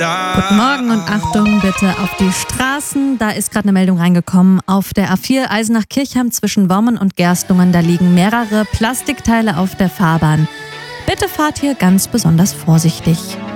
Guten Morgen und Achtung bitte auf die Straßen. Da ist gerade eine Meldung reingekommen. Auf der A4 Eisenach-Kirchheim zwischen Wormen und Gerstungen, da liegen mehrere Plastikteile auf der Fahrbahn. Bitte fahrt hier ganz besonders vorsichtig.